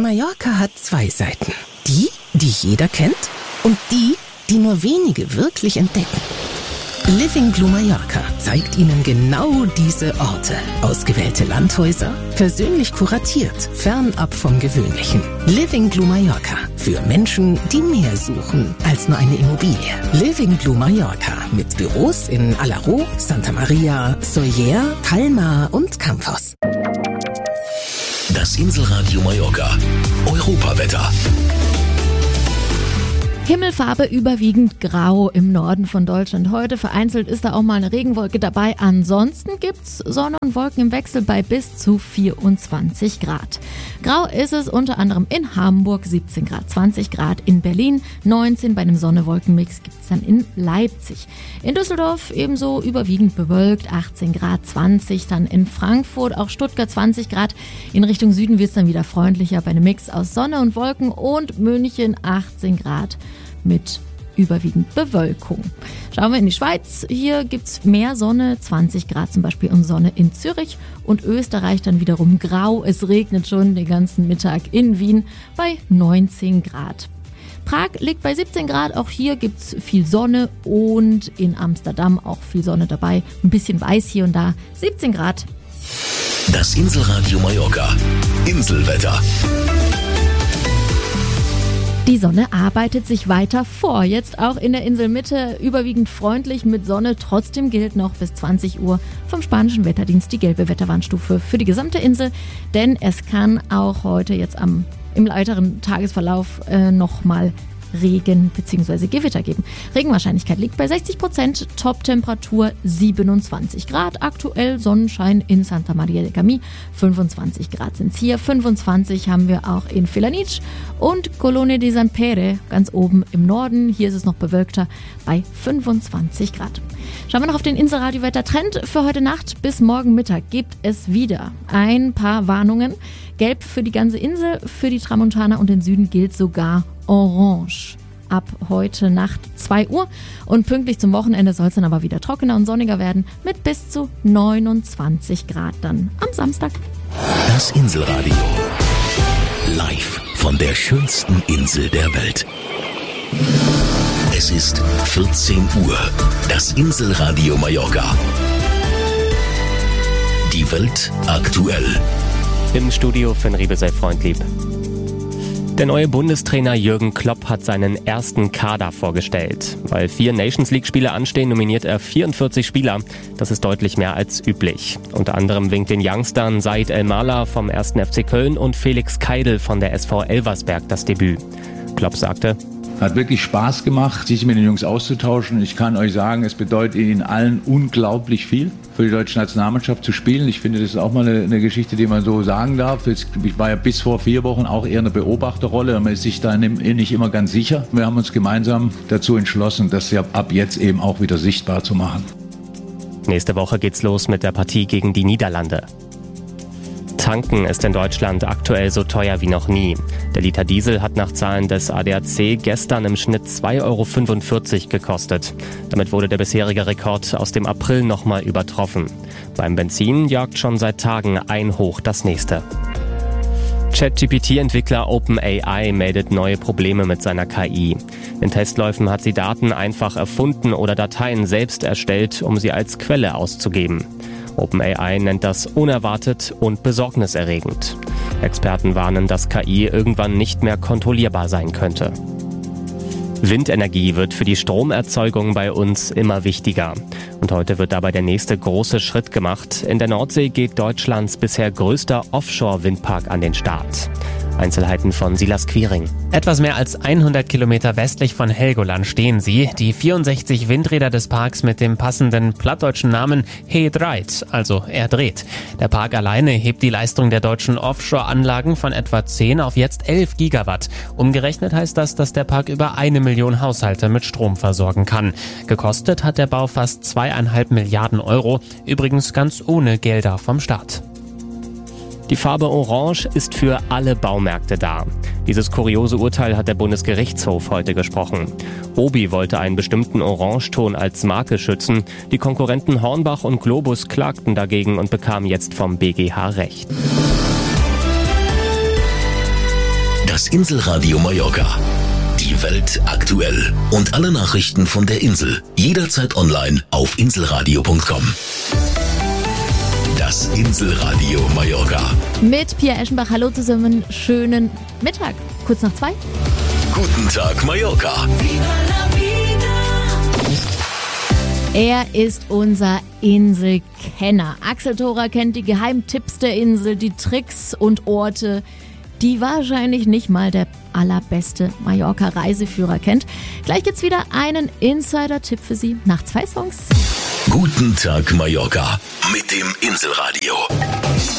Mallorca hat zwei Seiten. Die jeder kennt und die nur wenige wirklich entdecken. Living Blue Mallorca zeigt Ihnen genau diese Orte. Ausgewählte Landhäuser, persönlich kuratiert, fernab vom Gewöhnlichen. Living Blue Mallorca. Für Menschen, die mehr suchen als nur eine Immobilie. Living Blue Mallorca. Mit Büros in Alaró, Santa Maria, Sóller, Palma und Campos. Das Inselradio Mallorca. Europawetter. Himmelfarbe überwiegend grau im Norden von Deutschland. Heute vereinzelt ist da auch mal eine Regenwolke dabei. Ansonsten gibt's Sonne und Wolken im Wechsel bei bis zu 24 Grad. Grau ist es unter anderem in Hamburg 17 Grad, 20 Grad in Berlin, 19 bei einem Sonne-Wolken-Mix gibt's dann in Leipzig. In Düsseldorf ebenso überwiegend bewölkt, 18 Grad, 20 dann in Frankfurt, auch Stuttgart 20 Grad. In Richtung Süden wird's dann wieder freundlicher bei einem Mix aus Sonne und Wolken und München 18 Grad. Mit überwiegend Bewölkung. Schauen wir in die Schweiz. Hier gibt's mehr Sonne, 20 Grad zum Beispiel und Sonne in Zürich. Und Österreich dann wiederum grau. Es regnet schon den ganzen Mittag in Wien bei 19 Grad. Prag liegt bei 17 Grad. Auch hier gibt's viel Sonne und in Amsterdam auch viel Sonne dabei. Ein bisschen weiß hier und da. 17 Grad. Das Inselradio Mallorca. Inselwetter. Die Sonne arbeitet sich weiter vor. Jetzt auch in der Inselmitte überwiegend freundlich mit Sonne. Trotzdem gilt noch bis 20 Uhr vom spanischen Wetterdienst die gelbe Wetterwarnstufe für die gesamte Insel. Denn es kann auch heute jetzt im weiteren Tagesverlauf nochmal Regen bzw. Gewitter geben. Regenwahrscheinlichkeit liegt bei 60%, Toptemperatur 27 Grad. Aktuell Sonnenschein in Santa Maria de Camí, 25 Grad sind es hier. 25 haben wir auch in Felanitx und Colone de San Pere, ganz oben im Norden. Hier ist es noch bewölkter bei 25 Grad. Schauen wir noch auf den Inselradio-Wetter-Trend. Für heute Nacht bis morgen Mittag gibt es wieder ein paar Warnungen. Gelb für die ganze Insel, für die Tramontana und den Süden gilt sogar Orange. Ab heute Nacht 2 Uhr und pünktlich zum Wochenende soll es dann aber wieder trockener und sonniger werden mit bis zu 29 Grad dann am Samstag. Das Inselradio. Live von der schönsten Insel der Welt. Es ist 14 Uhr. Das Inselradio Mallorca. Die Welt aktuell. Im Studio Finn Riebe sei freundlieb. Der neue Bundestrainer Jürgen Klopp hat seinen ersten Kader vorgestellt. Weil 4 Nations-League-Spiele anstehen, nominiert er 44 Spieler. Das ist deutlich mehr als üblich. Unter anderem winkt den Youngstern Said El-Mala vom 1. FC Köln und Felix Keidel von der SV Elversberg das Debüt. Klopp sagte: Hat wirklich Spaß gemacht, sich mit den Jungs auszutauschen. Ich kann euch sagen, es bedeutet ihnen allen unglaublich viel, für die deutsche Nationalmannschaft zu spielen. Ich finde, das ist auch mal eine Geschichte, die man so sagen darf. Ich war ja bis vor 4 Wochen auch eher eine Beobachterrolle. Man ist sich da nicht immer ganz sicher. Wir haben uns gemeinsam dazu entschlossen, das ja ab jetzt eben auch wieder sichtbar zu machen. Nächste Woche geht's los mit der Partie gegen die Niederlande. Tanken ist in Deutschland aktuell so teuer wie noch nie. Der Liter Diesel hat nach Zahlen des ADAC gestern im Schnitt 2,45 € gekostet. Damit wurde der bisherige Rekord aus dem April nochmal übertroffen. Beim Benzin jagt schon seit Tagen ein Hoch das nächste. ChatGPT-Entwickler OpenAI meldet neue Probleme mit seiner KI. In Testläufen hat sie Daten einfach erfunden oder Dateien selbst erstellt, um sie als Quelle auszugeben. OpenAI nennt das unerwartet und besorgniserregend. Experten warnen, dass KI irgendwann nicht mehr kontrollierbar sein könnte. Windenergie wird für die Stromerzeugung bei uns immer wichtiger. Und heute wird dabei der nächste große Schritt gemacht. In der Nordsee geht Deutschlands bisher größter Offshore-Windpark an den Start. Einzelheiten von Silas Quiring. Etwas mehr als 100 Kilometer westlich von Helgoland stehen sie, die 64 Windräder des Parks mit dem passenden plattdeutschen Namen He Dreit, also er dreht. Der Park alleine hebt die Leistung der deutschen Offshore-Anlagen von etwa 10 auf jetzt 11 Gigawatt. Umgerechnet heißt das, dass der Park über 1 Million Haushalte mit Strom versorgen kann. Gekostet hat der Bau fast 2,5 Milliarden Euro, übrigens ganz ohne Gelder vom Staat. Die Farbe Orange ist für alle Baumärkte da. Dieses kuriose Urteil hat der Bundesgerichtshof heute gesprochen. Obi wollte einen bestimmten Orangeton als Marke schützen. Die Konkurrenten Hornbach und Globus klagten dagegen und bekamen jetzt vom BGH Recht. Das Inselradio Mallorca. Die Welt aktuell. Und alle Nachrichten von der Insel. Jederzeit online auf inselradio.com. Das Inselradio Mallorca. Mit Pia Eschenbach, hallo zusammen, schönen Mittag, kurz nach 2. Guten Tag Mallorca. Er ist unser Inselkenner. Axel Thora kennt die Geheimtipps der Insel, die Tricks und Orte, die wahrscheinlich nicht mal der allerbeste Mallorca-Reiseführer kennt. Gleich gibt's wieder einen Insider-Tipp für Sie nach 2 Songs. Guten Tag Mallorca mit dem Inselradio.